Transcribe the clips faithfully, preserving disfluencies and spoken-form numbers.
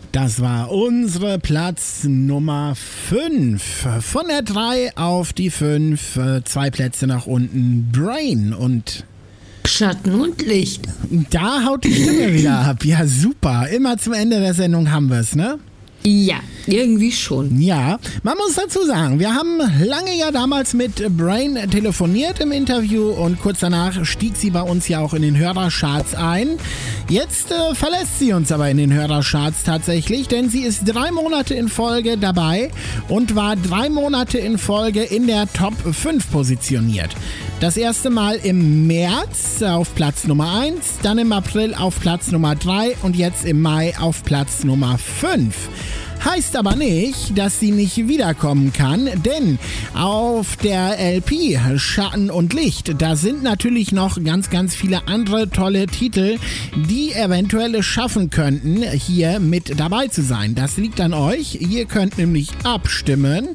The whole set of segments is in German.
Das war unsere Platz Nummer fünf. Von der drei auf die fünf, zwei Plätze nach unten, Brain und Schatten und Licht. Da haut die Stimme wieder ab. Ja, super. Immer zum Ende der Sendung haben wir es, ne? Ja, irgendwie schon. Ja, man muss dazu sagen, wir haben lange ja damals mit Brain telefoniert im Interview und kurz danach stieg sie bei uns ja auch in den Hörercharts ein. Jetzt äh, verlässt sie uns aber in den Hörercharts tatsächlich, denn sie ist drei Monate in Folge dabei und war drei Monate in Folge in der Top fünf positioniert. Das erste Mal im März auf Platz Nummer eins, dann im April auf Platz Nummer drei und jetzt im Mai auf Platz Nummer fünf. Heißt aber nicht, dass sie nicht wiederkommen kann, denn auf der L P Schatten und Licht, da sind natürlich noch ganz, ganz viele andere tolle Titel, die eventuell es schaffen könnten, hier mit dabei zu sein. Das liegt an euch. Ihr könnt nämlich abstimmen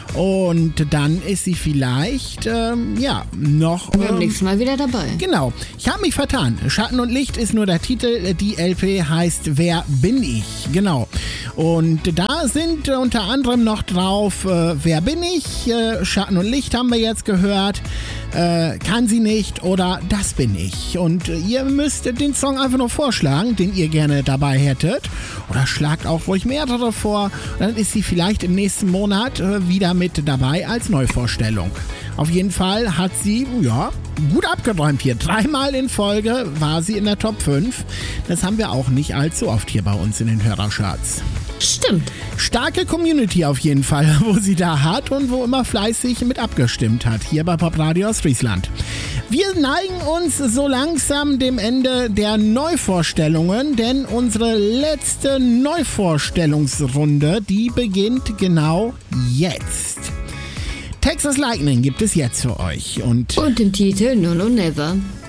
und dann ist sie vielleicht, ähm, ja, noch... Ähm, Beim nächsten Mal wieder dabei. Genau. Ich habe mich vertan. Schatten und Licht ist nur der Titel. Die L P heißt Wer bin ich? Genau. Und da sind äh, unter anderem noch drauf, äh, Wer bin ich? Äh, Schatten und Licht haben wir jetzt gehört. Äh, kann sie nicht oder Das bin ich. Und äh, ihr müsst den Song einfach nur vorschlagen, den ihr gerne dabei hättet. Oder schlagt auch ruhig mehrere vor. Dann ist sie vielleicht im nächsten Monat äh, wieder mit dabei als Neuvorstellung. Auf jeden Fall hat sie, ja, gut abgeräumt hier. Dreimal in Folge war sie in der Top fünf. Das haben wir auch nicht allzu oft hier bei uns in den Hörercharts. Stimmt. Starke Community auf jeden Fall, wo sie da hat und wo immer fleißig mit abgestimmt hat, hier bei Pop Radio Ostfriesland. Wir neigen uns so langsam dem Ende der Neuvorstellungen, denn unsere letzte Neuvorstellungsrunde, die beginnt genau jetzt. Texas Lightning gibt es jetzt für euch. Und, und den Titel No No Never.